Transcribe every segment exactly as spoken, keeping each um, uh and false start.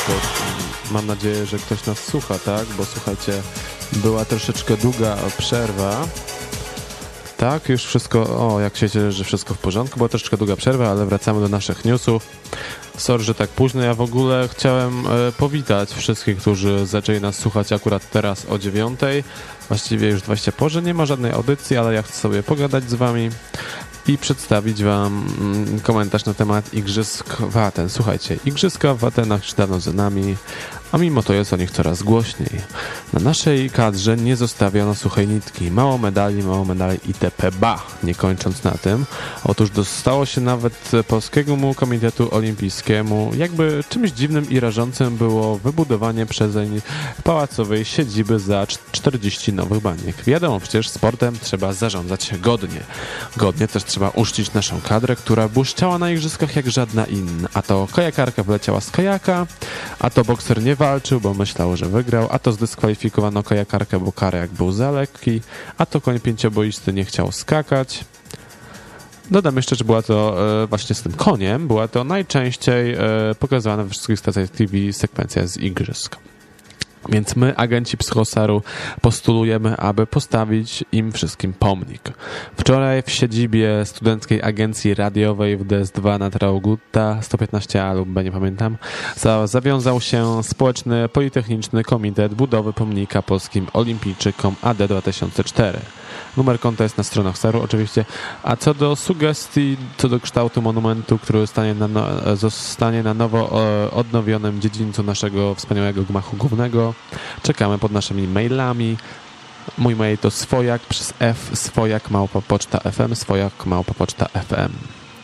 to mam nadzieję, że ktoś nas słucha, tak? Bo słuchajcie, była troszeczkę długa przerwa. Tak, już wszystko, o, jak się cieszę, że wszystko w porządku, była troszeczkę długa przerwa, ale wracamy do naszych newsów. Sorry, że tak późno, ja w ogóle chciałem e, powitać wszystkich, którzy zaczęli nas słuchać akurat teraz o dziewiątej. Właściwie już dwadzieścia po, że nie ma żadnej audycji, ale ja chcę sobie pogadać z wami i przedstawić wam mm, komentarz na temat igrzysk w Aten. Słuchajcie, igrzyska w Atenach już dawno za nami, a mimo to jest o nich coraz głośniej. Na naszej kadrze nie zostawiono suchej nitki. Mało medali, mało medali itp. Ba! Nie kończąc na tym, otóż dostało się nawet Polskiemu Komitetu Olimpijskiemu. Jakby czymś dziwnym i rażącym było wybudowanie przezeń pałacowej siedziby za czterdzieści nowych baniek. Wiadomo, przecież sportem trzeba zarządzać godnie. Godnie też trzeba uczcić naszą kadrę, która błyszczała na igrzyskach jak żadna inna. A to kajakarka wyleciała z kajaka, a to bokser nie walczył, bo myślał, że wygrał, a to zdyskwalifikowano kajakarkę, bo kajak był za lekki, a to koń pięcioboisty nie chciał skakać. Dodam jeszcze, że była to e, właśnie z tym koniem, była to najczęściej e, pokazywana we wszystkich stacjach T V sekwencja z igrzysk. Więc my, agenci Psychosaru, postulujemy, aby postawić im wszystkim pomnik. Wczoraj w siedzibie Studenckiej Agencji Radiowej w D S dwa na Traugutta sto piętnaście A lub B, nie pamiętam, za, zawiązał się Społeczny Politechniczny Komitet Budowy Pomnika Polskim Olimpijczykom A D dwa tysiące cztery. Numer konta jest na stronach S A R u oczywiście. A co do sugestii, co do kształtu monumentu, który stanie na no, zostanie na nowo o, odnowionym dziedzińcu naszego wspaniałego gmachu głównego, czekamy pod naszymi mailami. Mój mail to swojak przez F, swojak małpa poczta F M, swojak małpa poczta F M.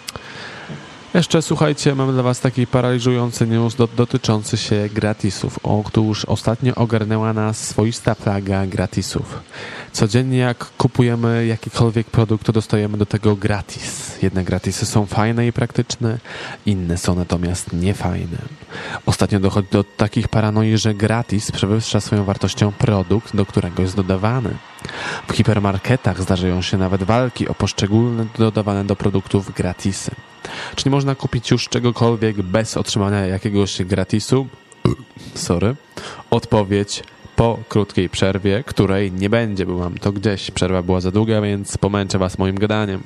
Jeszcze słuchajcie, mamy dla was taki paraliżujący news do, dotyczący się gratisów. Otóż ostatnio ogarnęła nas swoista plaga gratisów. Codziennie jak kupujemy jakikolwiek produkt, to dostajemy do tego gratis. Jedne gratisy są fajne i praktyczne, inne są natomiast niefajne. Ostatnio dochodzi do takich paranoi, że gratis przewyższa swoją wartością produkt, do którego jest dodawany. W hipermarketach zdarzają się nawet walki o poszczególne dodawane do produktów gratisy. Czy nie można kupić już czegokolwiek bez otrzymania jakiegoś gratisu? Sorry. Odpowiedź po krótkiej przerwie, której nie będzie, bo mam to gdzieś. Przerwa była za długa, więc pomęczę was moim gadaniem.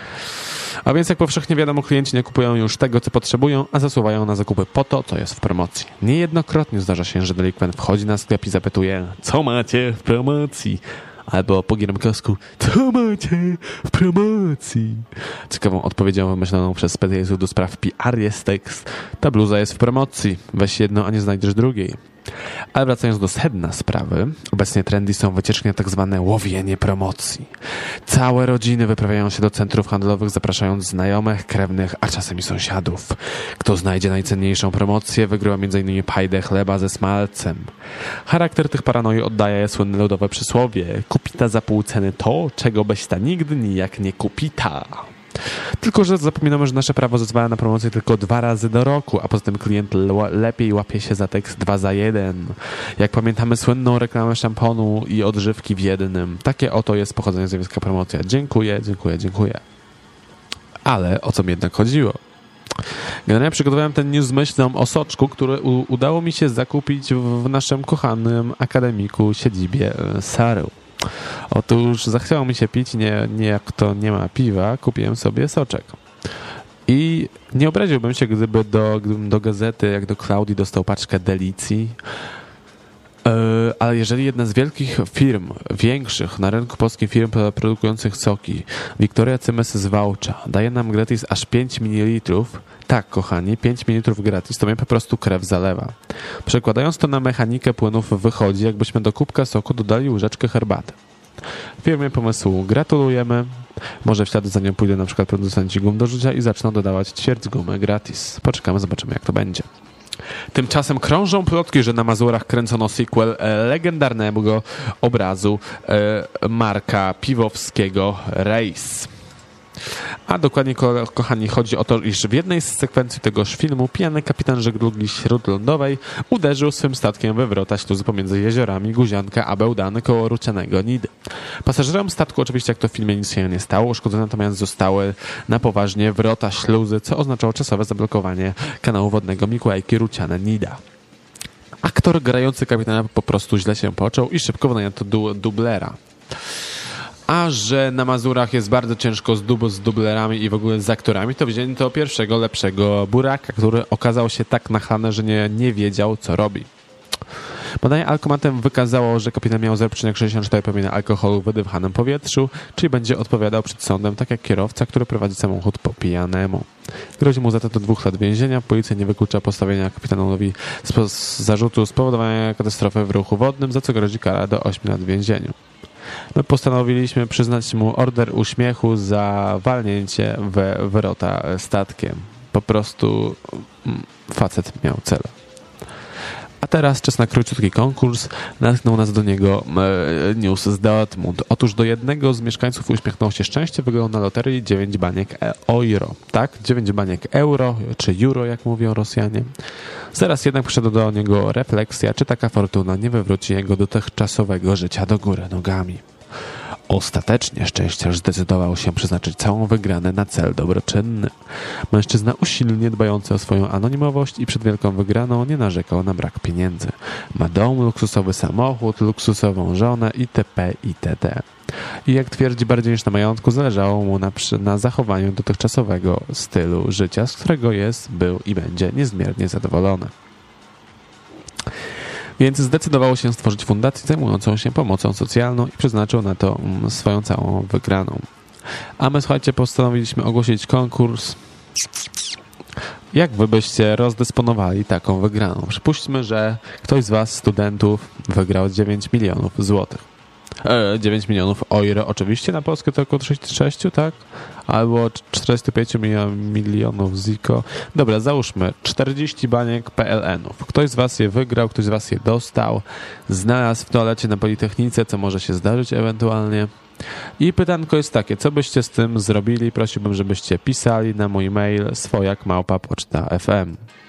A więc jak powszechnie wiadomo, klienci nie kupują już tego, co potrzebują, a zasuwają na zakupy po to, co jest w promocji. Niejednokrotnie zdarza się, że delikwent wchodzi na sklep i zapytuje: co macie w promocji? Albo po giermkowsku: co macie w promocji? Ciekawą odpowiedzią wymyśloną przez specjalistów do spraw P R jest tekst: ta bluza jest w promocji, weź jedną, a nie znajdziesz drugiej. Ale wracając do sedna sprawy, obecnie trendy są wycieczki na tak zwane łowienie promocji. Całe rodziny wyprawiają się do centrów handlowych, zapraszając znajomych, krewnych, a czasem i sąsiadów. Kto znajdzie najcenniejszą promocję, wygrywa między innymi pajdę chleba ze smalcem. Charakter tych paranoi oddaje słynne ludowe przysłowie: kupita za pół ceny to, czego byś ta nigdy nijak nie kupita. Tylko że zapominamy, że nasze prawo zezwala na promocję tylko dwa razy do roku, a poza tym klient le- lepiej łapie się za tekst dwa za jeden. Jak pamiętamy słynną reklamę szamponu i odżywki w jednym. Takie oto jest pochodzenie zjawiska promocja. Dziękuję, dziękuję, dziękuję. Ale o co mi jednak chodziło? Generalnie przygotowałem ten news z myślą o soczku, który u- udało mi się zakupić w, w naszym kochanym akademiku siedzibie S A R u. Otóż zachciało mi się pić, nie, nie jak to nie ma piwa, kupiłem sobie soczek. I nie obraziłbym się, gdyby do, gdybym do gazety, jak do Klaudii, dostał paczkę Delicji. Yy, ale jeżeli jedna z wielkich firm, większych na rynku polskich firm produkujących soki, Victoria Cymes z Wałcza, daje nam gratis aż pięć mililitrów, tak kochani, pięć mililitrów gratis, to mnie po prostu krew zalewa. Przekładając to na mechanikę płynów, wychodzi, jakbyśmy do kubka soku dodali łyżeczkę herbaty. Firmie pomysłu gratulujemy. Może w ślad za nią pójdą na przykład producenci gum do rzucia i zaczną dodawać ćwierć gumy gratis. Poczekamy, zobaczymy, jak to będzie. Tymczasem krążą plotki, że na Mazurach kręcono sequel e, legendarnego obrazu e, Marka Piwowskiego Rejs. A dokładnie, ko- kochani, chodzi o to, iż w jednej z sekwencji tegoż filmu pijany kapitan żeglugi śródlądowej uderzył swym statkiem we wrota śluzy pomiędzy jeziorami Guzianka a Bełdany koło Rucianego Nidy. Pasażerom statku oczywiście, jak to w filmie, nic się nie stało, uszkodzone natomiast zostały na poważnie wrota śluzy, co oznaczało czasowe zablokowanie kanału wodnego Mikołajki Ruciane Nida. Aktor grający kapitana po prostu źle się począł i szybko wynajęto du- dublera. A że na Mazurach jest bardzo ciężko z, dub- z dublerami i w ogóle z aktorami, to wzięto pierwszego, lepszego buraka, który okazał się tak nachlany, że nie, nie wiedział, co robi. Badanie alkomatem wykazało, że kapitan miał zero przecinek sześćdziesiąt cztery promila alkoholu w wydychanym powietrzu, czyli będzie odpowiadał przed sądem tak jak kierowca, który prowadzi samochód po pijanemu. Grozi mu za to do dwóch lat więzienia. Policja nie wyklucza postawienia kapitanowi z, z zarzutu spowodowania katastrofy w ruchu wodnym, za co grozi kara do ośmiu lat w więzieniu. My postanowiliśmy przyznać mu order uśmiechu za walnięcie we wrota statkiem. Po prostu facet miał cel. A teraz czas na króciutki konkurs. Natknął nas do niego e, news z Dortmund. Otóż do jednego z mieszkańców uśmiechnęło się szczęście, wygrał na loterii dziewięć baniek euro. Tak? dziewięć baniek euro, czy euro, jak mówią Rosjanie. Zaraz jednak przyszedł do niego refleksja, czy taka fortuna nie wywróci jego dotychczasowego życia do góry nogami. Ostatecznie szczęściarz zdecydował się przeznaczyć całą wygranę na cel dobroczynny. Mężczyzna usilnie dbający o swoją anonimowość i przed wielką wygraną nie narzekał na brak pieniędzy. Ma dom, luksusowy samochód, luksusową żonę itp. itd. I jak twierdzi, bardziej niż na majątku zależało mu na, na zachowaniu dotychczasowego stylu życia, z którego jest, był i będzie niezmiernie zadowolony. Więc zdecydowało się stworzyć fundację zajmującą się pomocą socjalną i przeznaczył na to swoją całą wygraną. A my, słuchajcie, postanowiliśmy ogłosić konkurs. Jak wy byście rozdysponowali taką wygraną? Przypuśćmy, że ktoś z was, studentów, wygrał dziewięć milionów złotych. E, dziewięć milionów euro, oczywiście na Polskę to około trzydzieści sześć, tak? Albo czterdzieści pięć milionów ziko. Dobra, załóżmy czterdzieści baniek P L N-ów. Ktoś z was je wygrał, ktoś z was je dostał, znalazł w toalecie na Politechnice, co może się zdarzyć ewentualnie. I pytanko jest takie, co byście z tym zrobili? Prosiłbym, żebyście pisali na mój mail swojak małpa poczta kropka f m.